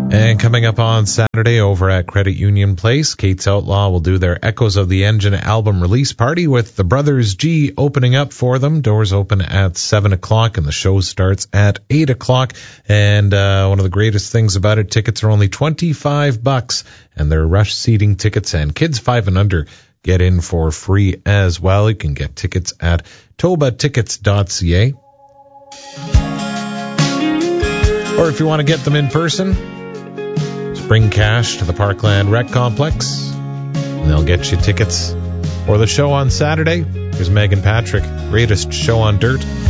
And coming up on Saturday over at Credit Union Place, Kate's Outlaw will do their Echoes of the Engine album release party with the Brothers G opening up for them. Doors open at 7 o'clock and the show starts at 8 o'clock. And one of the greatest things about it, tickets are only $25 and they're rush seating tickets, and kids 5 and under get in for free as well. You can get tickets at tobatickets.ca. Or if you want to get them in person, bring cash to the Parkland Rec Complex, and they'll get you tickets for the show on Saturday. Here's Megan Patrick, greatest show on dirt.